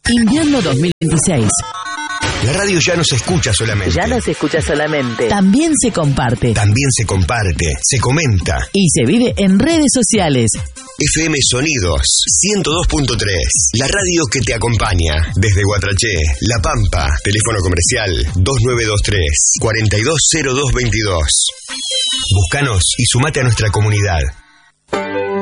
Invierno 2026. La radio ya no se escucha solamente. Ya no se escucha solamente. También se comparte. También se comparte, se comenta. Y se vive en redes sociales. FM Sonidos 102.3. La radio que te acompaña. Desde Guatraché, La Pampa. Teléfono comercial 2923 420222. Búscanos y sumate a nuestra comunidad.